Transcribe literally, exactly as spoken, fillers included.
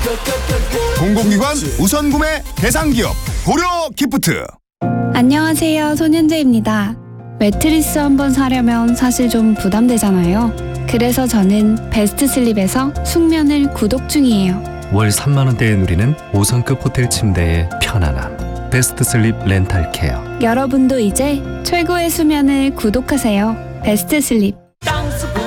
공공기관 우선 구매 대상 기업 고려 기프트. 안녕하세요, 손현재입니다. 매트리스 한번 사려면 사실 좀 부담되잖아요. 그래서 저는 베스트 슬립에서 숙면을 구독 중이에요. 월 삼만 원대에 누리는 오 성급 호텔 침대의 편안함. 베스트 슬립 렌탈 케어. 여러분도 이제 최고의 수면을 구독하세요. 베스트 슬립.